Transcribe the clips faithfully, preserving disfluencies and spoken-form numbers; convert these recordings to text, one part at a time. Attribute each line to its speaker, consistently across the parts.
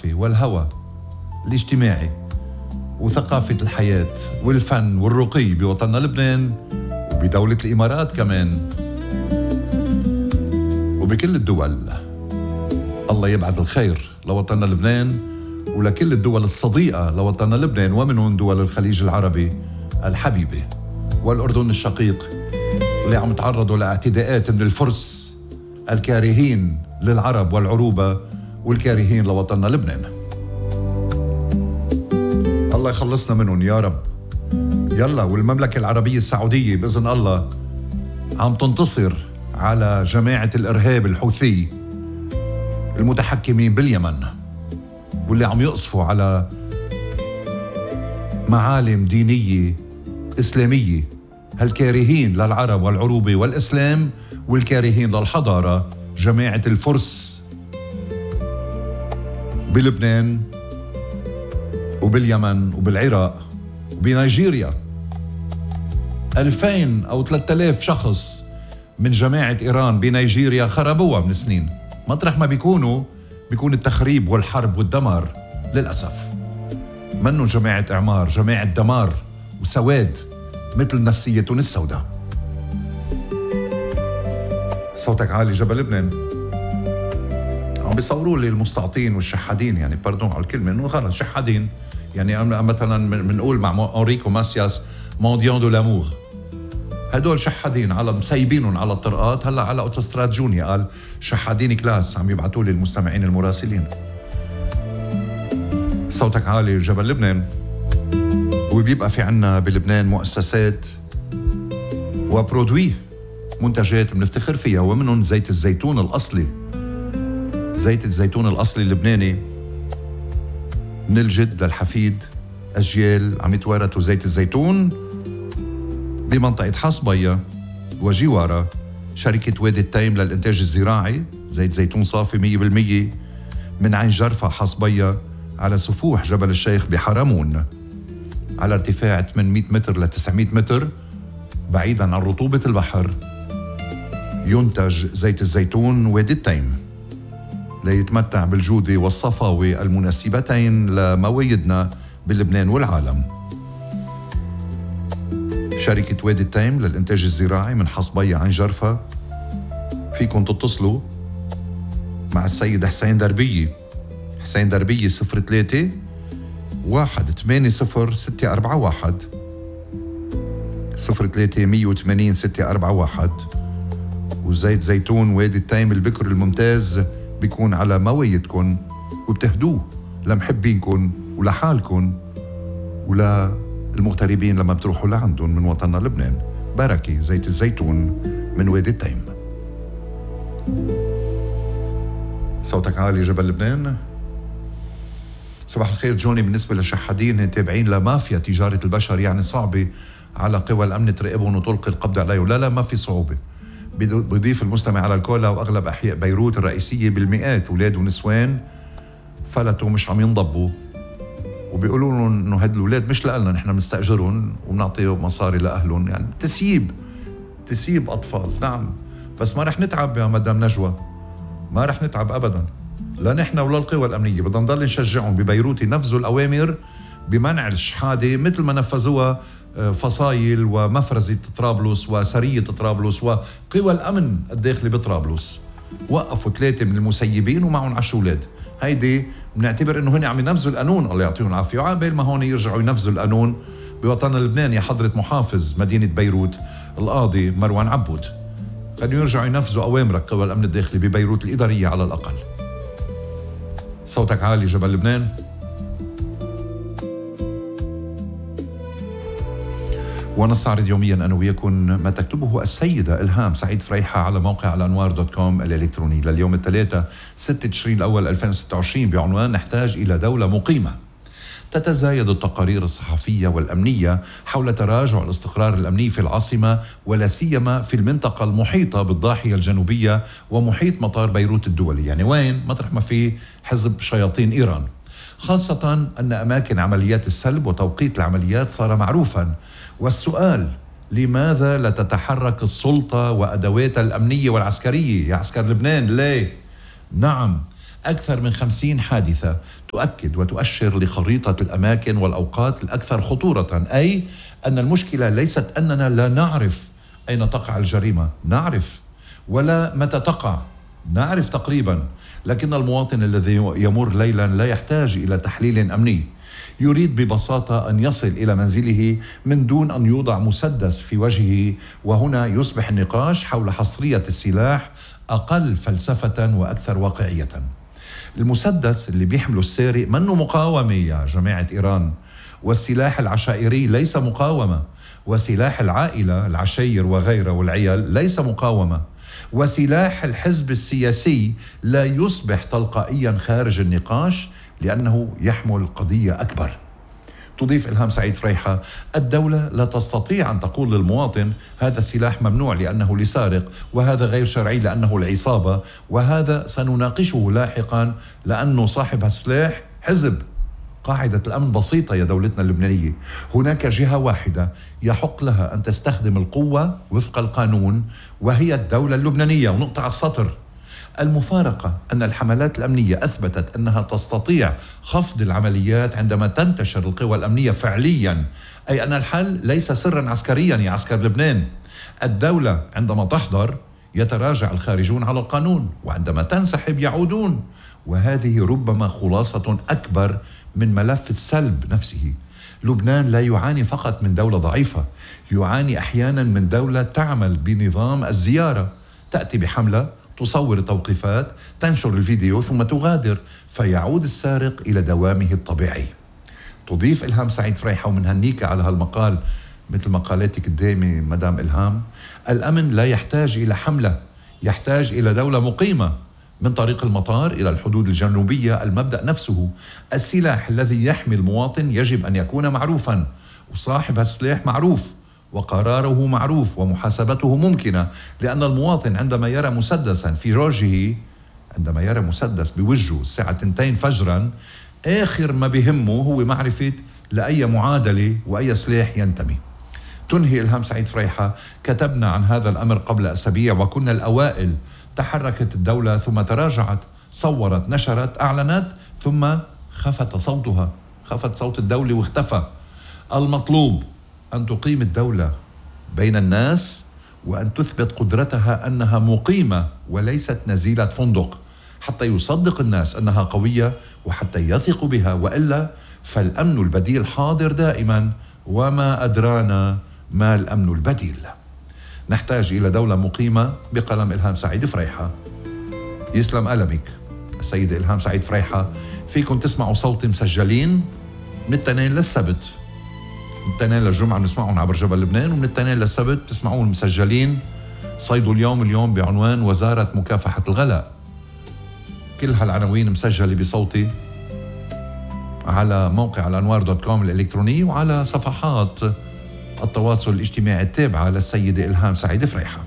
Speaker 1: الثقافة والهوى الاجتماعي وثقافة الحياة والفن والرقي بوطننا لبنان وبدولة الإمارات كمان وبكل الدول. الله يبعث الخير لوطننا لبنان ولكل الدول الصديقة لوطننا لبنان ومنهم دول الخليج العربي الحبيبة والأردن الشقيق اللي عم يتعرضوا لاعتداءات من الفرس الكارهين للعرب والعروبة والكارهين لوطننا لبنان. الله يخلصنا منهم يا رب. يلا، والمملكة العربية السعودية بإذن الله عم تنتصر على جماعة الإرهاب الحوثي المتحكمين باليمن واللي عم يقصفوا على معالم دينية إسلامية، هالكارهين للعرب والعروبة والإسلام والكارهين للحضارة، جماعة الفرس بلبنان وباليمن وبالعراق وبنيجيريا. ألفين أو ثلاثة آلاف شخص من جماعة إيران بنيجيريا خربوها من سنين. مطرح ما بيكونوا بيكون التخريب والحرب والدمار للأسف. منه جماعة إعمار، جماعة دمار وسواد مثل نفسية تونس السوداء. صوتك عالي جبل لبنان. عم بيصوروا لي المستعطين والشحادين، يعني باردون على الكلمة انه خلص شحادين، يعني مثلا بنقول مع اوريكو ماسياس مونديان دو لامور، هدول شحادين على مسيبينهم على الطرقات. هلا على اوتوستراد جونيا قال شحادين كلاس، عم يبعثوا لي المستمعين المراسلين. صوتك عالي جبل لبنان. وبيبقى في عنا بلبنان مؤسسات وبرودوي، منتجات بنفتخر فيها، ومنهم زيت الزيتون الأصلي. زيت الزيتون الأصلي اللبناني من الجد للحفيد، أجيال عم يتوارثوا زيت الزيتون بمنطقة حصبية وجوارها. شركة وادي التيم للإنتاج الزراعي، زيت زيتون صافي مية بالمية من عين جرفة حصبية على سفوح جبل الشيخ بحرمون، على ارتفاع ثمانمية متر ل تسعمية متر بعيداً عن رطوبة البحر. ينتج زيت الزيتون وادي التيم ليتمتع بالجودة والصفاوة المناسبتين لموايدنا بلبنان والعالم. شركة وادي التيم للإنتاج الزراعي من حصبية عين جرفة. فيكم تتصلوا مع السيد حسين دربية. حسين دربية صفر ثلاثة واحد ثمانية صفر ستة أربعة واحد صفر ثلاثة مية وثمانين ستة أربعة واحد. وزيت زيتون وادي التيم البكر الممتاز بيكون على موايدكن وبتهدوه لمحبينكن ولحالكن وللمغتربين لما بتروحوا لعندهم من وطننا لبنان. بركة زيت الزيتون من وادي التيم. صوتك عالي جبل لبنان. صباح الخير جوني. بالنسبة للشحادين تابعين لمافيا تجارة البشر، يعني صعبة على قوى الأمن تراقبهم وتلقي القبض عليهم. لا لا ما في صعوبة. بيضيف المستمع على الكولا وأغلب أحياء بيروت الرئيسية بالمئات أولاد ونسوان فلتوا مش عم ينضبوا، وبيقولوا لهم إنه هاد الأولاد مش لألنا، نحن بنستأجرهم وبنعطيهم مصاري لأهلهم، يعني تسييب تسييب أطفال. نعم، بس ما رح نتعب يا مدام نجوى، ما رح نتعب أبدا، لا نحن ولا القوى الأمنية. بدنا نضل نشجعهم ببيروت ينفذوا الأوامر بمنع الشحادة مثل ما نفذوها فصايل ومفرزة طرابلس وسرية طرابلس وقوى الأمن الداخلي بطرابلس. وقفوا ثلاثة من المسيبين ومعهم عشر أولاد. هيدي بنعتبر إنه هن عم ينفذوا القانون، الله يعطيهم العافية. وعابل ما هون يرجعوا ينفذوا القانون بوطننا لبنان يا حضرة محافظ مدينة بيروت القاضي مروان عبود، خليهم يرجعوا ينفذوا أوامرك قوى الأمن الداخلي ببيروت الإدارية على الأقل. صوتك عالي جبل لبنان. ونستعرض يوميا أنا وياكم ما تكتبه السيدة إلهام سعيد فريحة على موقع الأنوار دوت كوم الإلكتروني لليوم الثلاثاء ستة تشرين الأول ألفين وستة وعشرين بعنوان نحتاج إلى دولة مقيمة. تتزايد التقارير الصحفية والأمنية حول تراجع الاستقرار الأمني في العاصمة ولا سيما في المنطقة المحيطة بالضاحية الجنوبية ومحيط مطار بيروت الدولي، يعني وين مطرح ما في حزب شياطين إيران، خاصة أن أماكن عمليات السلب وتوقيت العمليات صار معروفا. والسؤال لماذا لا تتحرك السلطة وأدواتها الأمنية والعسكرية يا عسكر لبنان؟ ليه؟ نعم، أكثر من خمسين حادثة تؤكد وتؤشر لخريطة الأماكن والأوقات الأكثر خطورة، أي أن المشكلة ليست أننا لا نعرف أين تقع الجريمة، نعرف، ولا متى تقع، نعرف تقريبا، لكن المواطن الذي يمر ليلا لا يحتاج إلى تحليل أمني، يريد ببساطة أن يصل إلى منزله من دون أن يوضع مسدس في وجهه. وهنا يصبح النقاش حول حصرية السلاح أقل فلسفة وأكثر واقعية. المسدس اللي بيحمله السارق منه مقاومة يا جماعة إيران، والسلاح العشائري ليس مقاومة، وسلاح العائلة العشير وغيره والعيال ليس مقاومة، وسلاح الحزب السياسي لا يصبح تلقائيا خارج النقاش لأنه يحمل قضية أكبر. تضيف إلهام سعيد فريحة: الدولة لا تستطيع أن تقول للمواطن هذا السلاح ممنوع لأنه لسارق، وهذا غير شرعي لأنه العصابة، وهذا سنناقشه لاحقا لأنه صاحب هالسلاح حزب. قاعدة الأمن بسيطة يا دولتنا اللبنانية، هناك جهة واحدة يحق لها أن تستخدم القوة وفق القانون وهي الدولة اللبنانية، ونقطع السطر. المفارقة أن الحملات الأمنية أثبتت أنها تستطيع خفض العمليات عندما تنتشر القوى الأمنية فعليا، أي أن الحل ليس سرا عسكريا يا عسكر لبنان. الدولة عندما تحضر يتراجع الخارجون على القانون، وعندما تنسحب يعودون، وهذه ربما خلاصة أكبر من ملف السلب نفسه. لبنان لا يعاني فقط من دولة ضعيفة، يعاني أحيانا من دولة تعمل بنظام الزيارة، تأتي بحملة، تصور التوقيفات، تنشر الفيديو، ثم تغادر، فيعود السارق إلى دوامه الطبيعي. تضيف إلهام سعيد فريحة ومن هنيك على هالمقال مثل مقالاتك الدائمة مدام إلهام: الأمن لا يحتاج إلى حملة، يحتاج إلى دولة مقيمة من طريق المطار إلى الحدود الجنوبية. المبدأ نفسه، السلاح الذي يحمي المواطن يجب أن يكون معروفا، وصاحب السلاح معروف، وقراره معروف، ومحاسبته ممكنة، لأن المواطن عندما يرى مسدسا في وجهه، عندما يرى مسدس بوجهه الساعة اثنتين فجرا، آخر ما بهمه هو معرفة لأي معادلة وأي سلاح ينتمي. تنهي إلهام سعيد فريحة: كتبنا عن هذا الأمر قبل أسابيع وكنا الأوائل، تحركت الدولة ثم تراجعت، صورت، نشرت، أعلنت، ثم خفت صوتها، خفت صوت الدولة واختفى. المطلوب أن تقيم الدولة بين الناس وأن تثبت قدرتها أنها مقيمة وليست نزيلة فندق، حتى يصدق الناس أنها قوية وحتى يثقوا بها، وإلا فالأمن البديل حاضر دائما، وما أدرانا ما الأمن البديل. نحتاج إلى دولة مقيمة. بقلم إلهام سعيد فريحة. يسلم قلمك السيدة إلهام سعيد فريحة. فيكم تسمعوا صوتي مسجلين من التنين للسبت، من التنين للجمعة بنسمعهم عبر جبل لبنان، ومن التنين للسبت تسمعون مسجلين صيدوا اليوم اليوم بعنوان وزارة مكافحة الغلاء. كل هالعناوين مسجلة بصوتي على موقع الأنوار دوت كوم الإلكتروني وعلى صفحات التواصل الاجتماعي التابعة للسيدة إلهام سعيد فريحة.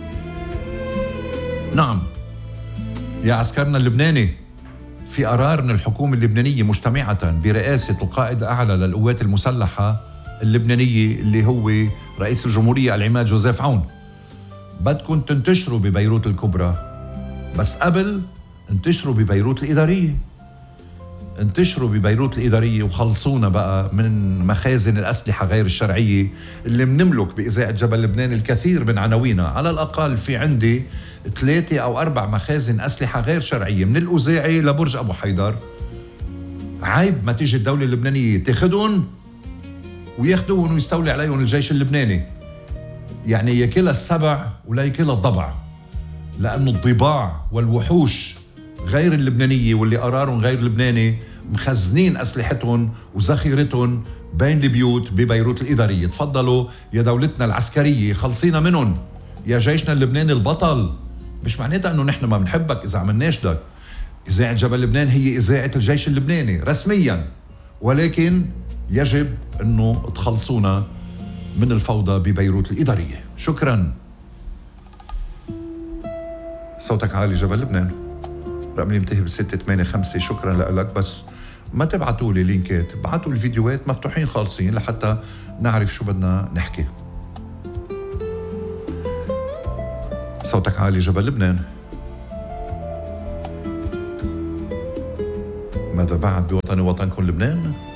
Speaker 1: نعم يا عسكرنا اللبناني، في قرار من الحكومة اللبنانية مجتمعة برئاسة القائد الأعلى للقوات المسلحة اللبنانية اللي هو رئيس الجمهورية العماد جوزيف عون، بدكم تنتشروا ببيروت الكبرى، بس قبل انتشروا ببيروت الإدارية، انتشروا ببيروت الإدارية وخلصونا بقى من مخازن الأسلحة غير الشرعية اللي منملك بإذاعة جبل لبنان الكثير من عناوينها. على الأقل في عندي ثلاثة أو أربع مخازن أسلحة غير شرعية من الأوزاعي لبرج أبو حيدر. عيب ما تيجي الدولة اللبنانية تاخدهم وياخدوهم ويستولي عليهم الجيش اللبناني، يعني ياكلها السبع ولا ياكلها الضبع، لأنه الضباع والوحوش غير اللبنانية واللي قرارهم غير لبناني مخزنين أسلحتهم وذخيرتهم بين البيوت ببيروت الإدارية. تفضلوا يا دولتنا العسكرية، خلصينا منهم يا جيشنا اللبناني البطل. مش معناتها أنه نحن ما بنحبك إذا عملناش ده. إذاعة جبل لبنان هي إذاعة الجيش اللبناني رسميا، ولكن يجب أنه تخلصونا من الفوضى ببيروت الإدارية. شكرا. صوتك عالي جبل لبنان، رقم ينتهي بستة ثمانية خمسة. شكرا لك، بس ما تبعتوا لي لينكات، بعتوا الفيديوهات مفتوحين خالصين لحتى نعرف شو بدنا نحكي. صوتك عالي جبل لبنان. ماذا بعد بوطني وطنكم لبنان؟